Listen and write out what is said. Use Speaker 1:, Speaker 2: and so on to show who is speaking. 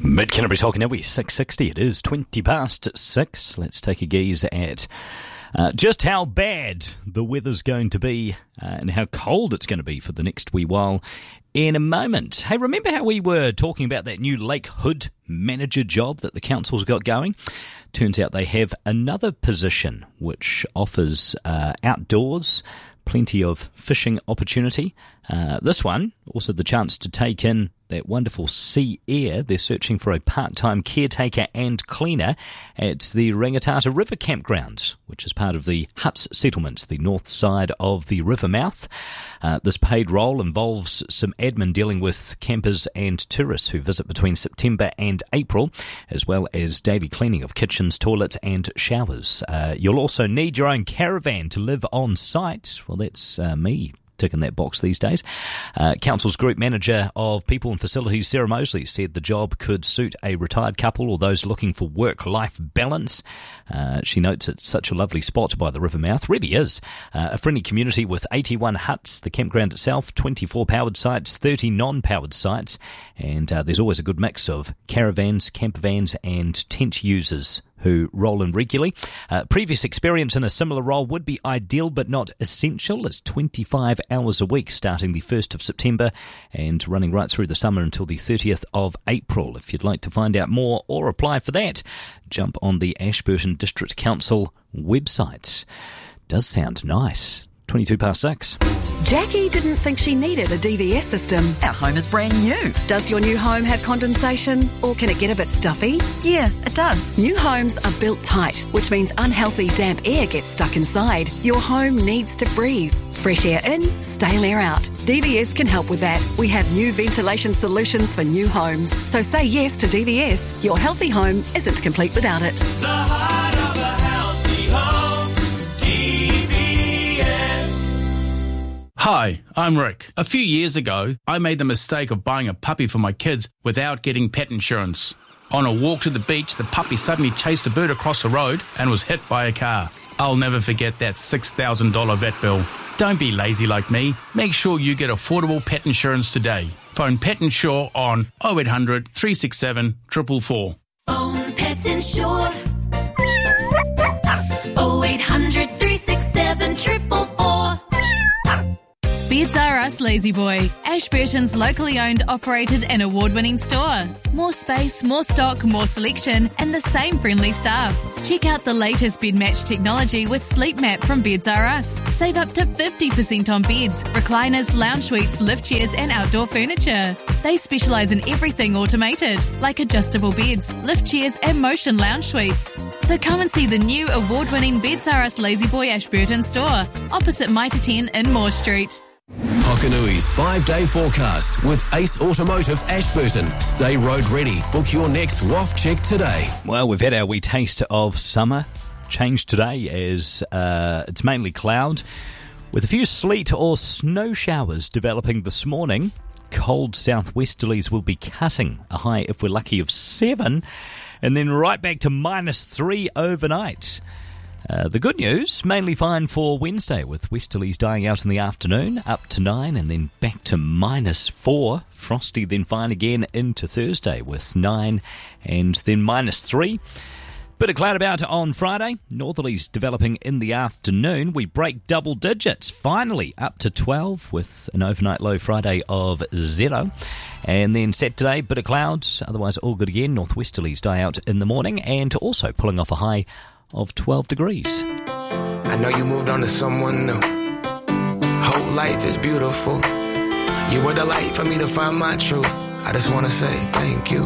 Speaker 1: Mid-Canterbury talking now. We're 6:60. It is 20 past 6. Let's take a gaze at just how bad the weather's going to be and how cold it's going to be for the next wee while in a moment. Hey, remember how we were talking about that new Lake Hood manager job that the council's got going? Turns out they have another position which offers outdoors, plenty of fishing opportunity. This one, also the chance to take in that wonderful sea air. They're searching for a part-time caretaker and cleaner at the Rangatata River Campground, which is part of the Huts settlement, the north side of the river mouth. This paid role involves some admin dealing with campers and tourists who visit between September and April, as well as daily cleaning of kitchens, toilets and showers. You'll also need your own caravan to live on site. Well, that's me ticking that box these days. Council's Group Manager of People and Facilities, Sarah Mosley, said the job could suit a retired couple or those looking for work-life balance. She notes it's such a lovely spot by the river mouth. Really is. A friendly community with 81 huts. The campground itself, 24 powered sites, 30 non-powered sites, and there's always a good mix of caravans, camper vans and tent users who roll in regularly. Previous experience in a similar role would be ideal but not essential. It's 25 hours a week starting the 1st of September and running right through the summer until the 30th of April. If you'd like to find out more or apply for that, jump on the Ashburton District Council website. Does sound nice. 22 past 6.
Speaker 2: Jackie didn't think she needed a DVS system.
Speaker 3: Our home is brand new.
Speaker 2: Does your new home have condensation, or can it get a bit stuffy?
Speaker 3: Yeah, it does.
Speaker 2: New homes are built tight, which means unhealthy damp air gets stuck inside. Your home needs to breathe. Fresh air in, stale air out. DVS can help with that. We have new ventilation solutions for new homes. So say yes to DVS. Your healthy home isn't complete without it.
Speaker 4: The heart of a healthy home, DVS.
Speaker 5: Hi, I'm Rick. A few years ago, I made the mistake of buying a puppy for my kids without getting pet insurance. On a walk to the beach, the puppy suddenly chased a bird across the road and was hit by a car. I'll never forget that $6,000 vet bill. Don't be lazy like me. Make sure you get affordable pet insurance today. Phone Pet Insure on 0800 367 444.
Speaker 6: Phone Pet Insure 0800 367 444.
Speaker 7: Beds R Us Lazy Boy, Ashburton's locally owned, operated and award-winning store. More space, more stock, more selection and the same friendly staff. Check out the latest bed match technology with Sleep Map from Beds R Us. Save up to 50% on beds, recliners, lounge suites, lift chairs and outdoor furniture. They specialise in everything automated, like adjustable beds, lift chairs and motion lounge suites. So come and see the new award-winning Beds R Us Lazy Boy Ashburton store, opposite Mitre 10 in Moore Street.
Speaker 8: Hokanui's 5-day forecast with Ace Automotive Ashburton. Stay road ready. Book your next WAF check today.
Speaker 1: Well, we've had our wee taste of summer. Change today as it's mainly cloud with a few sleet or snow showers developing this morning. Cold southwesterlies will be cutting a high, if we're lucky, of 7 and then right back to -3 overnight. The good news, mainly fine for Wednesday, with westerlies dying out in the afternoon, up to 9 and then back to -4. Frosty then fine again into Thursday with 9 and then -3. Bit of cloud about on Friday. Northerlies developing in the afternoon. We break double digits, finally up to 12 with an overnight low Friday of 0. And then Saturday, bit of clouds, otherwise all good again. Northwesterlies die out in the morning and also pulling off a high of 12 degrees.
Speaker 9: I know you moved on to someone new. Whole life is beautiful. You were the light for me to find my truth. I just want to say thank you.